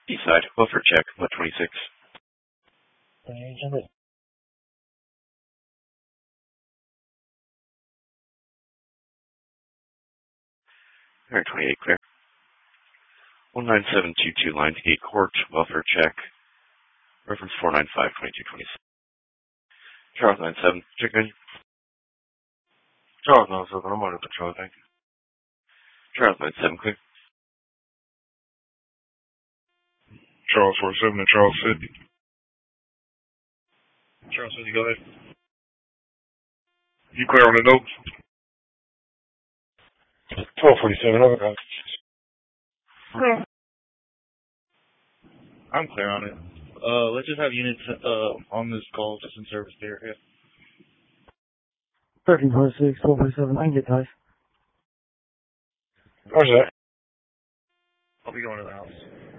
Eastside, welfare check, 126. Agent. 128 clear. 19722 line to gate court, welfare check, reference 495-2226. Charles 97, check in. Charles 97, I'm on the patrol, thank you. Charles 97, clear. Charles 47 and Charles 50. Charles 50, go ahead. You clear on the notes? 1247, okay. I'm clear on it. Let's just have units on this call just in service there. Yeah. 1346, 1247, I can get ties. Where's that? I'll be going to the house.